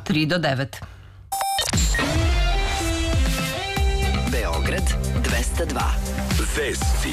3 do 9. Beograd 202. Vesti.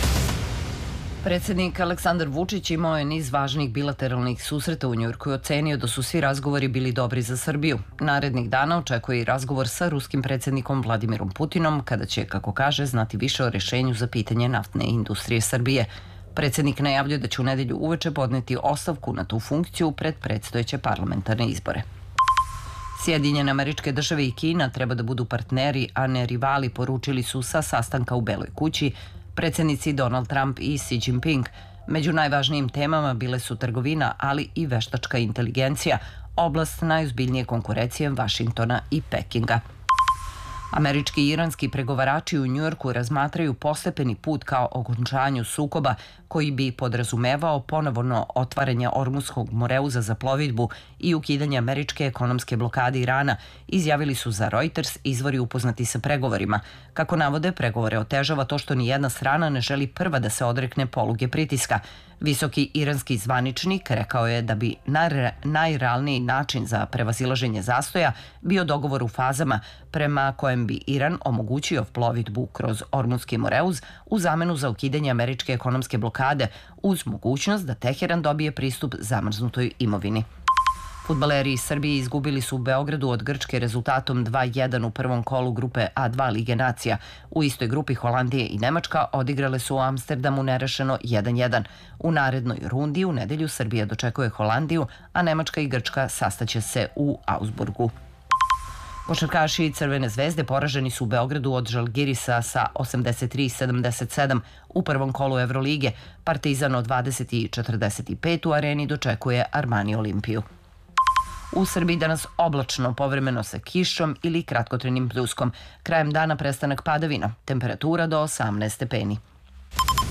Predsednik Aleksandar Vučić imao je niz važnih bilateralnih susreta u Njujorku i ocenio da su svi razgovori bili dobri za Srbiju. Narednih dana očekuje i razgovor sa ruskim predsednikom Vladimirom Putinom, kada će, kako kaže, znati više o rešenju za pitanje naftne industrije Srbije. Predsednik najavljuje da će u nedelju uveče podneti ostavku na tu funkciju pred predstojeće parlamentarne izbore. Sjedinjene Američke Države i Kina treba da budu partneri, a ne rivali, poručili su sa sastanka u Beloj kući predsednici Donald Trump i Xi Jinping. Među najvažnijim temama bile su trgovina, ali i veštačka inteligencija, oblast najozbiljnije konkurencije Vašingtona i Pekinga. Američki i iranski pregovarači u Njujorku razmatraju postepeni put kao okončanju sukoba koji bi podrazumevao ponovno otvaranje Ormuskog moreuza za plovidbu i ukidanje američke ekonomske blokade Irana, izjavili su za Reuters izvori upoznati sa pregovorima. Kako navode, pregovore otežava to što ni jedna strana ne želi prva da se odrekne poluge pritiska. Visoki iranski zvaničnik rekao je da bi najrealniji način za prevazilaženje zastoja bio dogovor u fazama prema kojem bi Iran omogućio plovidbu kroz Ormuski moreuz u zamenu za ukidanje američke ekonomske blokade uz mogućnost da Teheran dobije pristup zamrznutoj imovini. Fudbaleri iz Srbije izgubili su u Beogradu od Grčke rezultatom 2-1 u prvom kolu grupe A2 Lige nacija. U istoj grupi Holandije i Nemačka odigrale su u Amsterdamu nerešeno 1-1. U narednoj rundi u nedelju Srbija dočekuje Holandiju, a Nemačka i Grčka sastaće se u Augsburgu. Košarkaši Crvene zvezde poraženi su u Beogradu od Žalgirisa sa 83-77 u prvom kolu Evrolige. Partizan od 20-45 u areni dočekuje Armani Olimpiju. U Srbiji danas oblačno, povremeno sa kišom ili kratkotrenim pljuskom. Krajem dana prestanak padavina, temperatura do 18 stepeni.